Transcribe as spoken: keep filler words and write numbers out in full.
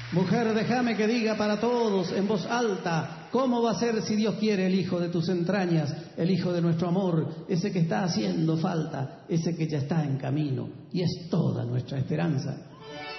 Mujer, déjame que diga para todos en voz alta, ¿cómo va a ser, si Dios quiere, el hijo de tus entrañas, el hijo de nuestro amor, ese que está haciendo falta, ese que ya está en camino y es toda nuestra esperanza?